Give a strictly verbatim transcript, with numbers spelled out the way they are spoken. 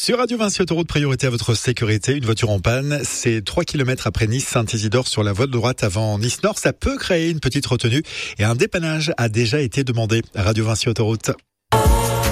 Sur Radio Vinci Autoroute, priorité à votre sécurité. Une voiture en panne, c'est trois kilomètres après Nice, Saint-Isidore sur la voie de droite avant Nice Nord. Ça peut créer une petite retenue et un dépannage a déjà été demandé. Radio Vinci Autoroute.